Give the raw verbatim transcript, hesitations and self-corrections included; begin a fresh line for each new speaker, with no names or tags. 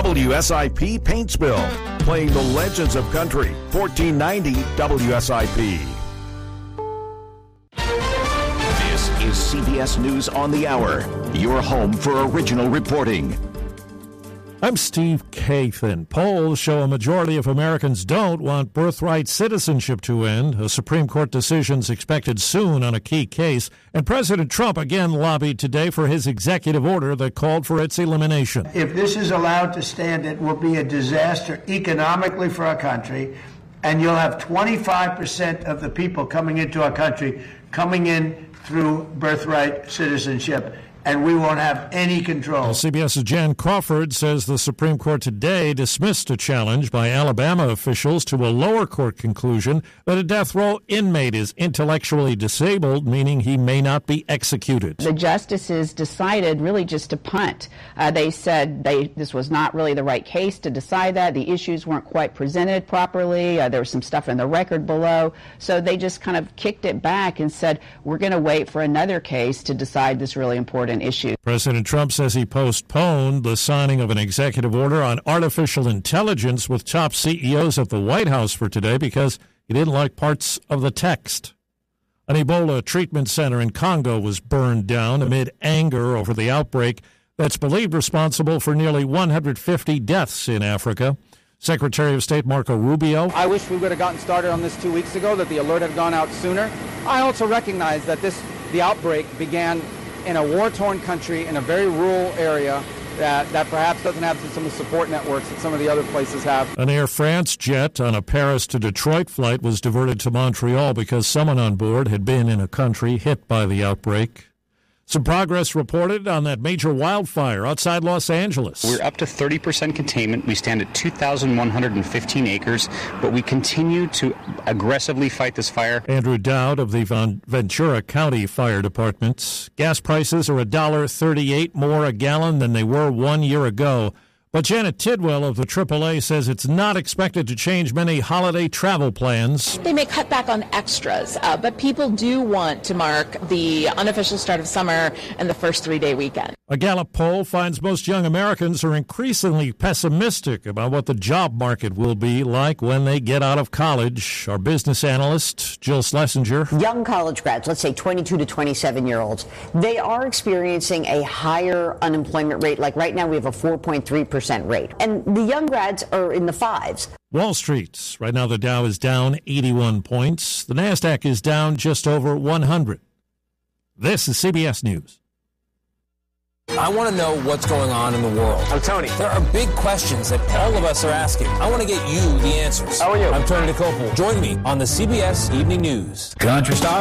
W S I P Paintsville, playing the legends of country. fourteen ninety W S I P.
This is C B S News on the Hour, your home for original reporting.
I'm Steve Kathan. Polls show a majority of Americans don't want birthright citizenship to end. A Supreme Court decision is expected soon on a key case. And President Trump again lobbied today for his executive order that called for its elimination.
If this is allowed to stand, it will be a disaster economically for our country. And you'll have twenty-five percent of the people coming into our country coming in through birthright citizenship, and we won't have any control.
Well, CBS's Jan Crawford says the Supreme Court today dismissed a challenge by Alabama officials to a lower court conclusion that a death row inmate is intellectually disabled, meaning he may not be executed.
The justices decided really just to punt. Uh, they said they this was not really the right case to decide that. The issues weren't quite presented properly. Uh, there was some stuff in the record below. So they just kind of kicked it back and said, we're going to wait for another case to decide this really important issue.
President Trump says he postponed the signing of an executive order on artificial intelligence with top C E Os at the White House for today because he didn't like parts of the text. An Ebola treatment center in Congo was burned down amid anger over the outbreak that's believed responsible for nearly one hundred fifty deaths in Africa. Secretary of State Marco Rubio.
I wish we would have gotten started on this two weeks ago, that the alert had gone out sooner. I also recognize that this the outbreak began in a war-torn country, in a very rural area that, that perhaps doesn't have some of the support networks that some of the other places have.
An Air France jet on a Paris to Detroit flight was diverted to Montreal because someone on board had been in a country hit by the outbreak. Some progress reported on that major wildfire outside Los Angeles.
We're up to thirty percent containment. We stand at two thousand one hundred fifteen acres, but we continue to aggressively fight this fire.
Andrew Dowd of the Ventura County Fire Department. Gas prices are one dollar and thirty-eight cents more a gallon than they were one year ago. But Janet Tidwell of the triple A says it's not expected to change many holiday travel plans.
They may cut back on extras, uh, but people do want to mark the unofficial start of summer and the first three-day weekend.
A Gallup poll finds most young Americans are increasingly pessimistic about what the job market will be like when they get out of college. Our business analyst, Jill Schlesinger.
Young college grads, let's say twenty-two to twenty-seven-year-olds, they are experiencing a higher unemployment rate. Like right now we have a four point three percent rate. And the young grads are in the fives.
Wall Street. Right now the Dow is down eighty-one points. The NASDAQ is down just over one hundred. This is C B S News.
I want to know what's going on in the world.
I'm Tony.
There are big questions that all of us are asking. I want to get you the answers.
How are you?
I'm Tony DeCopel. Join me on the C B S Evening News.
Country Star